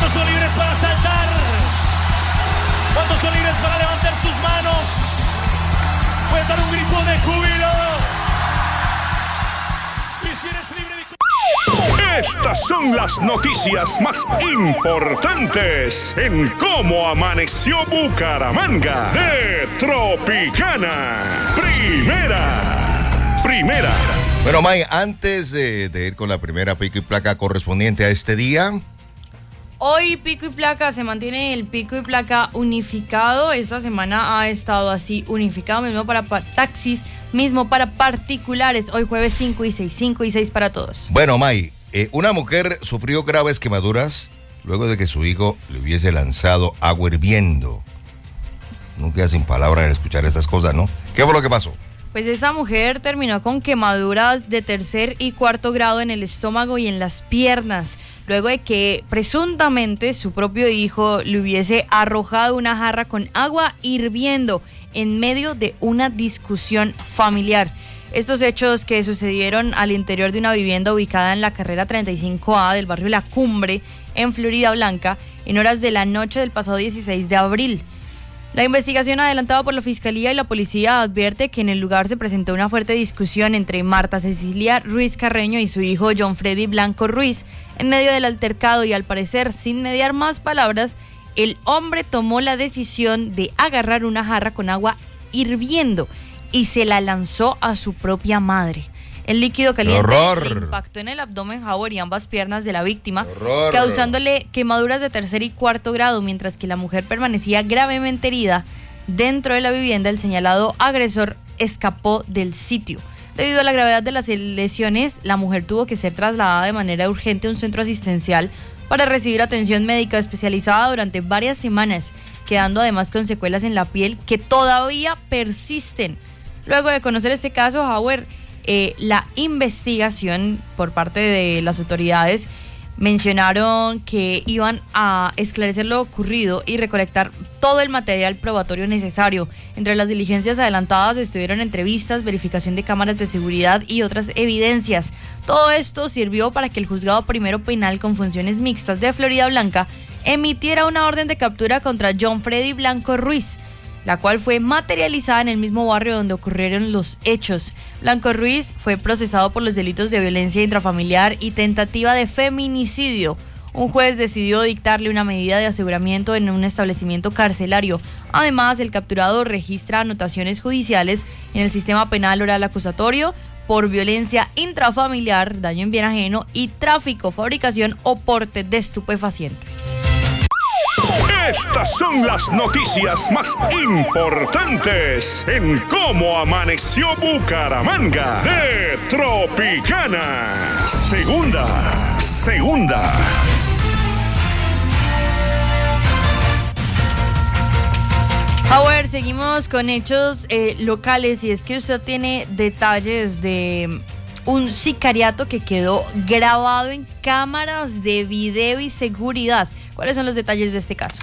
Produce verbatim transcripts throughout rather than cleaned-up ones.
¿Cuántos son libres para saltar? ¿Cuántos son libres para levantar sus manos? Pueden dar un grito de júbilo. Y si eres libre de... Estas son las noticias más importantes en Cómo Amaneció Bucaramanga de Tropicana. Primera. Primera. Bueno, May, antes de, de ir con la primera pico y placa correspondiente a este día... Hoy pico y placa, se mantiene el pico y placa unificado. Esta semana ha estado así unificado, mismo para pa- taxis, mismo para particulares. Hoy jueves cinco y seis, cinco y seis para todos. Bueno, May, eh, una mujer sufrió graves quemaduras luego de que su hijo le hubiese lanzado agua hirviendo. No queda sin palabras al escuchar estas cosas, ¿no? ¿Qué fue lo que pasó? Pues esa mujer terminó con quemaduras de tercer y cuarto grado en el estómago y en las piernas, luego de que presuntamente su propio hijo le hubiese arrojado una jarra con agua hirviendo en medio de una discusión familiar. Estos hechos que sucedieron al interior de una vivienda ubicada en la carrera treinta y cinco A del barrio La Cumbre, en Florida Blanca, en horas de la noche del pasado dieciséis de abril. La investigación adelantada por la Fiscalía y la Policía advierte que en el lugar se presentó una fuerte discusión entre Marta Cecilia Ruiz Carreño y su hijo John Freddy Blanco Ruiz. En medio del altercado y al parecer sin mediar más palabras, el hombre tomó la decisión de agarrar una jarra con agua hirviendo y se la lanzó a su propia madre. El líquido caliente le impactó en el abdomen, Howard, y ambas piernas de la víctima, Horror. causándole quemaduras de tercer y cuarto grado, mientras que la mujer permanecía gravemente herida dentro de la vivienda. El señalado agresor escapó del sitio. Debido a la gravedad de las lesiones, la mujer tuvo que ser trasladada de manera urgente a un centro asistencial para recibir atención médica especializada durante varias semanas, quedando además con secuelas en la piel que todavía persisten. Luego de conocer este caso, Howard, Eh, la investigación por parte de las autoridades mencionaron que iban a esclarecer lo ocurrido y recolectar todo el material probatorio necesario. Entre las diligencias adelantadas estuvieron entrevistas, verificación de cámaras de seguridad y otras evidencias. Todo esto sirvió para que el Juzgado Primero Penal con funciones mixtas de Florida Blanca emitiera una orden de captura contra John Freddy Blanco Ruiz, la cual fue materializada en el mismo barrio donde ocurrieron los hechos. Blanco Ruiz fue procesado por los delitos de violencia intrafamiliar y tentativa de feminicidio. Un juez decidió dictarle una medida de aseguramiento en un establecimiento carcelario. Además, el capturado registra anotaciones judiciales en el sistema penal oral acusatorio por violencia intrafamiliar, daño en bien ajeno y tráfico, fabricación o porte de estupefacientes. Estas son las noticias más importantes en Cómo Amaneció Bucaramanga de Tropicana. Segunda, segunda. Howard, seguimos con hechos eh, locales, y es que usted tiene detalles de un sicariato que quedó grabado en cámaras de video y seguridad. ¿Cuáles son los detalles de este caso?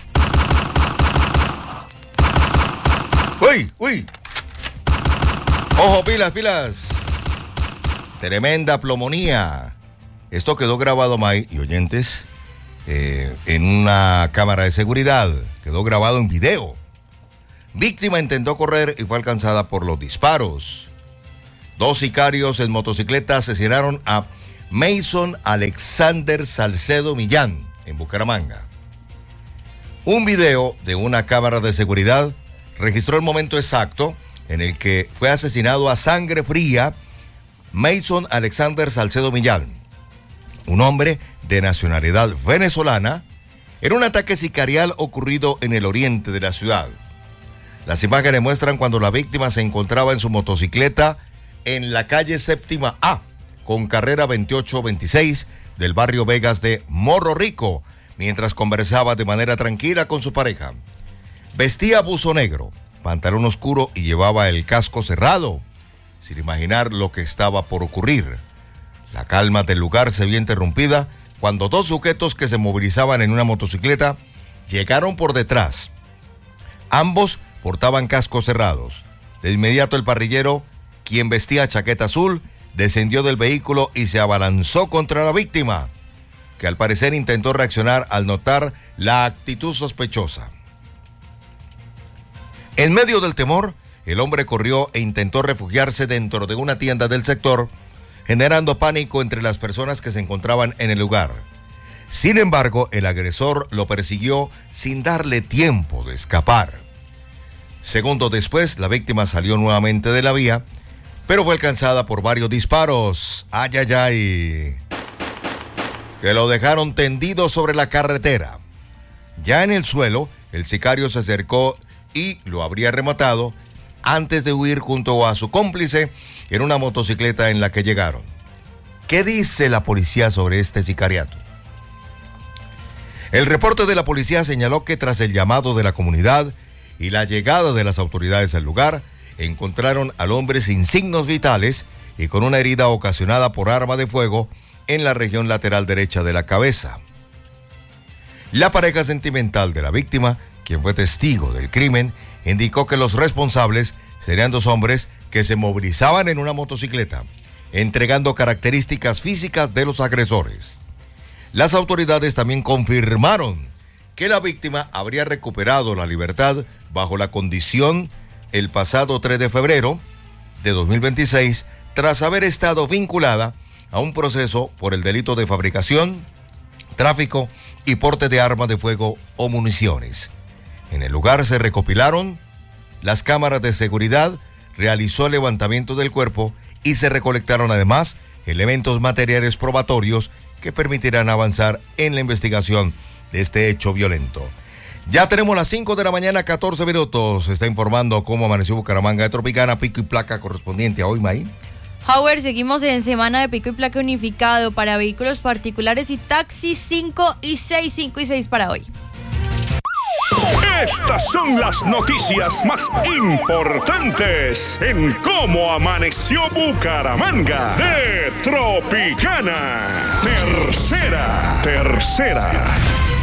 ¡Uy, uy! ¡Ojo, pilas, pilas! Tremenda plomonía. Esto quedó grabado, May y oyentes, eh, en una cámara de seguridad. Quedó grabado en video. Víctima intentó correr y fue alcanzada por los disparos. Dos sicarios en motocicleta asesinaron a Mason Alexander Salcedo Millán en Bucaramanga. Un video de una cámara de seguridad registró el momento exacto en el que fue asesinado a sangre fría Mason Alexander Salcedo Millán, un hombre de nacionalidad venezolana, en un ataque sicarial ocurrido en el oriente de la ciudad. Las imágenes muestran cuando la víctima se encontraba en su motocicleta en la calle Séptima A, con carrera veintiocho veintiséis del barrio Vegas de Morro Rico, mientras conversaba de manera tranquila con su pareja. Vestía buzo negro, pantalón oscuro y llevaba el casco cerrado, sin imaginar lo que estaba por ocurrir. La calma del lugar se vio interrumpida cuando dos sujetos que se movilizaban en una motocicleta llegaron por detrás. Ambos portaban cascos cerrados. De inmediato el parrillero, quien vestía chaqueta azul, descendió del vehículo y se abalanzó contra la víctima, que al parecer intentó reaccionar al notar la actitud sospechosa. En medio del temor, el hombre corrió e intentó refugiarse dentro de una tienda del sector, generando pánico entre las personas que se encontraban en el lugar. Sin embargo, el agresor lo persiguió sin darle tiempo de escapar. Segundos después, la víctima salió nuevamente de la vía, pero fue alcanzada por varios disparos. ¡Ay, ay, ay! Que lo dejaron tendido sobre la carretera. Ya en el suelo, el sicario se acercó y lo habría rematado antes de huir junto a su cómplice en una motocicleta en la que llegaron. ¿Qué dice la policía sobre este sicariato? El reporte de la policía señaló que tras el llamado de la comunidad y la llegada de las autoridades al lugar, encontraron al hombre sin signos vitales y con una herida ocasionada por arma de fuego en la región lateral derecha de la cabeza. La pareja sentimental de la víctima, quien fue testigo del crimen, indicó que los responsables serían dos hombres que se movilizaban en una motocicleta, entregando características físicas de los agresores. Las autoridades también confirmaron que la víctima habría recuperado la libertad bajo la condición el pasado tres de febrero de dos mil veintiséis, tras haber estado vinculada a un proceso por el delito de fabricación, tráfico y porte de armas de fuego o municiones. En el lugar se recopilaron las cámaras de seguridad, realizó el levantamiento del cuerpo y se recolectaron además elementos materiales probatorios que permitirán avanzar en la investigación de este hecho violento. Ya tenemos las cinco de la mañana, catorce minutos. Se está informando cómo amaneció Bucaramanga de Tropicana, pico y placa correspondiente a hoy, May. Howard, seguimos en semana de pico y placa unificado para vehículos particulares y taxis. Cinco y seis, cinco y seis para hoy. Estas son las noticias más importantes en cómo amaneció Bucaramanga de Tropicana. Tercera, tercera.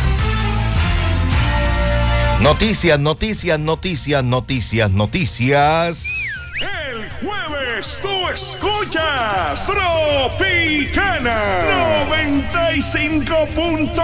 Noticias, noticias, noticias, noticias, noticias. El jueves tú escuchas Tropicana noventa y cinco punto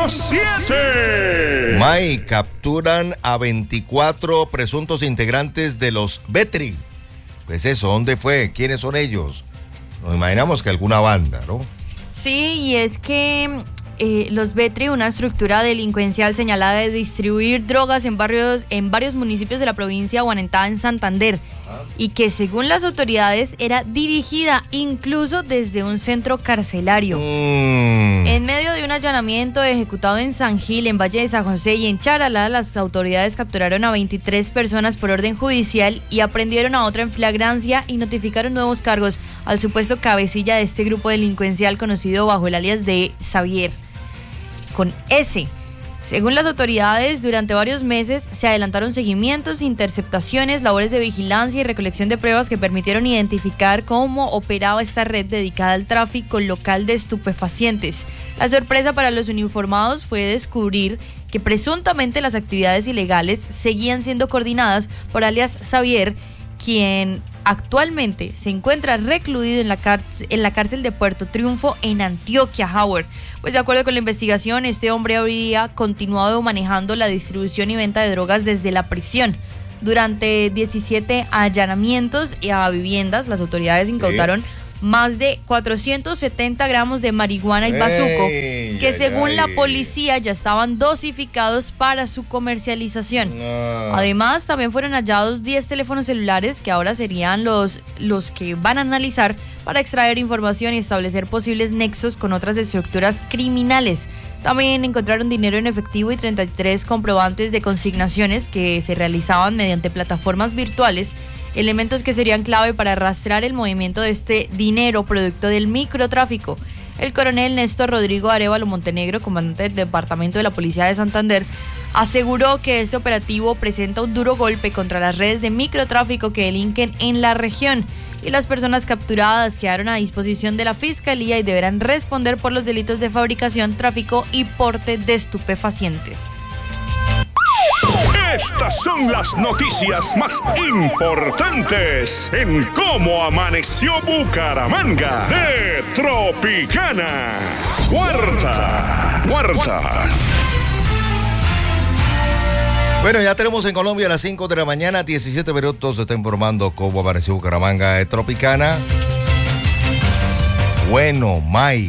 siete. May, capturan a veinticuatro presuntos integrantes de los Vetri. Pues eso, ¿dónde fue? ¿Quiénes son ellos? Nos imaginamos que alguna banda, ¿no? Sí, y es que eh, los Vetri, una estructura delincuencial señalada de distribuir drogas en barrios, en varios municipios de la provincia de Guanentá, en Santander, y que según las autoridades era dirigida incluso desde un centro carcelario. Mm. En medio de un allanamiento ejecutado en San Gil, en Valle de San José y en Charalá, las autoridades capturaron a veintitrés personas por orden judicial y aprendieron a otra en flagrancia y notificaron nuevos cargos al supuesto cabecilla de este grupo delincuencial conocido bajo el alias de Xavier, con S. Según las autoridades, durante varios meses se adelantaron seguimientos, interceptaciones, labores de vigilancia y recolección de pruebas que permitieron identificar cómo operaba esta red dedicada al tráfico local de estupefacientes. La sorpresa para los uniformados fue descubrir que presuntamente las actividades ilegales seguían siendo coordinadas por alias Xavier, quien actualmente se encuentra recluido en la, cárcel, en la cárcel de Puerto Triunfo en Antioquia, Howard. Pues de acuerdo con la investigación, este hombre habría continuado manejando la distribución y venta de drogas desde la prisión. Durante diecisiete allanamientos a viviendas, las autoridades incautaron ¿Sí? más de cuatrocientos setenta gramos de marihuana y bazuco, hey, que según ay, la policía ya estaban dosificados para su comercialización. No. Además, también fueron hallados diez teléfonos celulares que ahora serían los, los que van a analizar para extraer información y establecer posibles nexos con otras estructuras criminales. También encontraron dinero en efectivo y treinta y tres comprobantes de consignaciones que se realizaban mediante plataformas virtuales, elementos que serían clave para rastrear el movimiento de este dinero producto del microtráfico. El coronel Néstor Rodrigo Arévalo Montenegro, comandante del Departamento de la Policía de Santander, aseguró que este operativo presenta un duro golpe contra las redes de microtráfico que delinquen en la región, y las personas capturadas quedaron a disposición de la Fiscalía y deberán responder por los delitos de fabricación, tráfico y porte de estupefacientes. Estas son las noticias más importantes en cómo amaneció Bucaramanga de Tropicana. Cuarta, cuarta. Bueno, ya tenemos en Colombia a las cinco de la mañana, diecisiete minutos, se está informando cómo amaneció Bucaramanga de Tropicana. Bueno, May,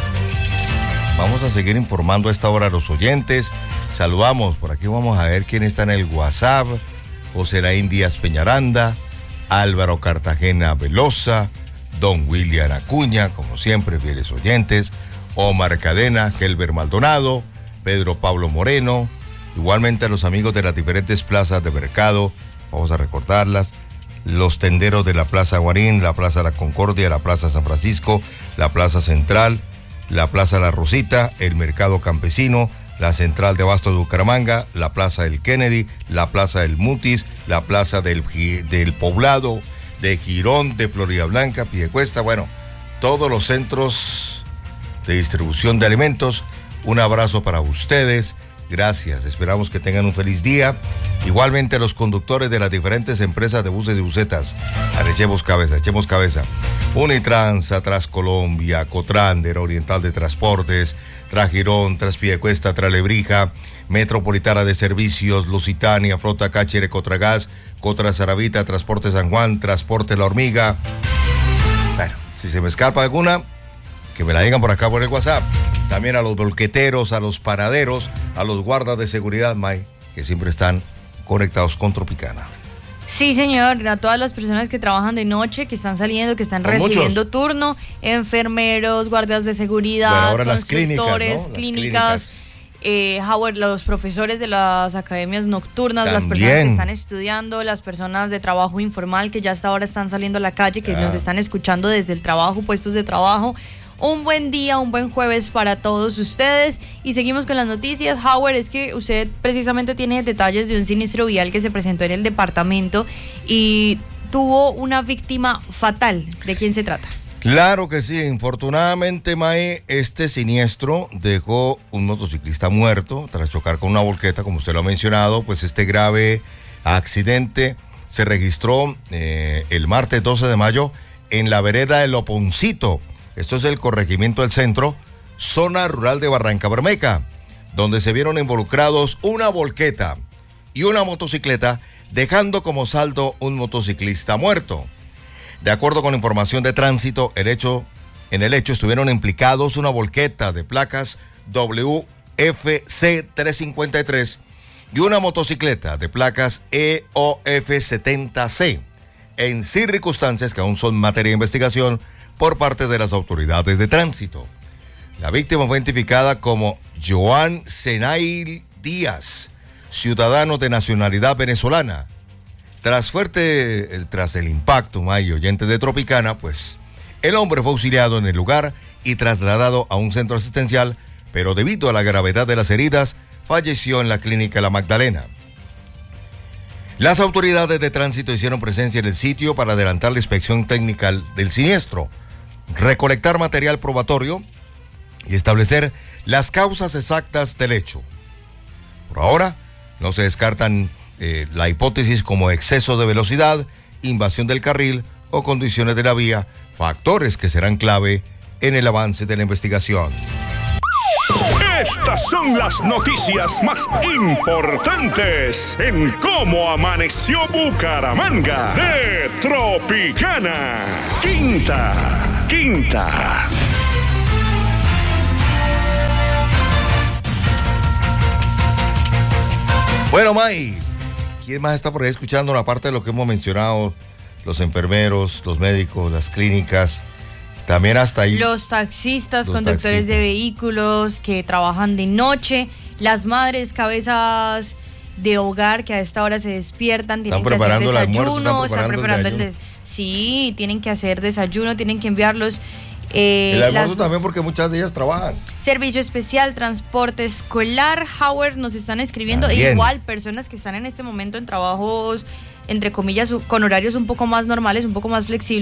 vamos a seguir informando a esta hora a los oyentes. Saludamos, por aquí vamos a ver quién está en el WhatsApp. José Laín Díaz Peñaranda, Álvaro Cartagena Velosa, Don William Acuña, como siempre, fieles oyentes, Omar Cadena, Gelber Maldonado, Pedro Pablo Moreno, igualmente a los amigos de las diferentes plazas de mercado, vamos a recordarlas, los tenderos de la Plaza Guarín, la Plaza La Concordia, la Plaza San Francisco, la Plaza Central, la Plaza La Rosita, el Mercado Campesino, la Central de Abasto de Bucaramanga, la Plaza del Kennedy, la Plaza del Mutis, la Plaza del, del Poblado, de Girón, de Florida Blanca, Piedecuesta, bueno, todos los centros de distribución de alimentos. Un abrazo para ustedes, gracias, esperamos que tengan un feliz día. Igualmente los conductores de las diferentes empresas de buses y busetas, echemos cabeza, echemos cabeza. Unitrans, Transcolombia, Cotrander, Oriental de Transportes, Tragirón, Transpiedecuesta, Tralebrija, Metropolitana de Servicios, Lusitania, Flota Cáchere, Cotragas, Cotra Saravita, Transporte San Juan, Transporte La Hormiga. Bueno, si se me escapa alguna, que me la digan por acá por el WhatsApp. También a los bolqueteros, a los panaderos, a los guardas de seguridad, May, que siempre están conectados con Tropicana. Sí, señor, a todas las personas que trabajan de noche, que están saliendo, que están Son recibiendo muchos. Turno, enfermeros, guardias de seguridad, Bueno, ahora las constructores, clínicas, ¿no? Las clínicas, clínicas. Eh, Howard, los profesores de las academias nocturnas, También. las personas que están estudiando, las personas de trabajo informal que ya hasta ahora están saliendo a la calle, que Ya. nos están escuchando desde el trabajo, puestos de trabajo. Un buen día, un buen jueves para todos ustedes. Y seguimos con las noticias. Howard, es que usted precisamente tiene detalles de un siniestro vial que se presentó en el departamento y tuvo una víctima fatal. ¿De quién se trata? Claro que sí, infortunadamente, Mae, este siniestro dejó un motociclista muerto tras chocar con una volqueta, como usted lo ha mencionado. Pues este grave accidente se registró eh, el martes doce de mayo en la vereda de Loponcito. Esto es el corregimiento del centro, zona rural de Barranca Bermeja, donde se vieron involucrados una volqueta y una motocicleta, dejando como saldo un motociclista muerto. De acuerdo con información de tránsito, el hecho, en el hecho estuvieron implicados una volqueta de placas W F C trescientos cincuenta y tres y una motocicleta de placas E O F setenta C, en circunstancias que aún son materia de investigación por parte de las autoridades de tránsito. La víctima fue identificada como Joan Zenail Díaz, ciudadano de nacionalidad venezolana. Tras fuerte, tras el impacto, May, oyentes de Tropicana, pues el hombre fue auxiliado en el lugar y trasladado a un centro asistencial, pero debido a la gravedad de las heridas, falleció en la clínica La Magdalena. Las autoridades de tránsito hicieron presencia en el sitio para adelantar la inspección técnica del siniestro, recolectar material probatorio y establecer las causas exactas del hecho. Por ahora, no se descartan eh, la hipótesis como exceso de velocidad, invasión del carril o condiciones de la vía, factores que serán clave en el avance de la investigación. Estas son las noticias más importantes en cómo amaneció Bucaramanga de Tropicana. Quinta, quinta. Bueno, May, ¿quién más está por ahí escuchando? Aparte de lo que hemos mencionado, los enfermeros, los médicos, las clínicas, también hasta ahí. Los taxistas, Los conductores taxistas. de vehículos que trabajan de noche, las madres, cabezas de hogar que a esta hora se despiertan, tienen Están que hacer preparando el almuerzo, desayuno, están preparando el el des- Sí, tienen que hacer desayuno, tienen que enviarlos. Eh, El almuerzo las- también, porque muchas de ellas trabajan. Servicio especial, transporte escolar, Howard, nos están escribiendo. También. Igual, personas que están en este momento en trabajos, entre comillas, con horarios un poco más normales, un poco más flexibles.